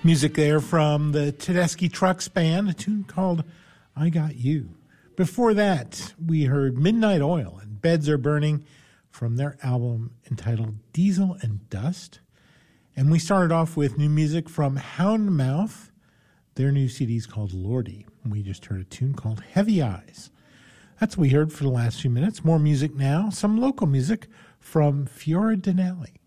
Music there from the Tedeschi Trucks Band, a tune called I Got You. Before that, we heard Midnight Oil and Beds Are Burning from their album entitled Diesel and Dust. And we started off with new music from Houndmouth. Their new CD is called Lordy. And we just heard a tune called Heavy Eyes. That's what we heard for the last few minutes. More music now, some local music from Fiora Denali.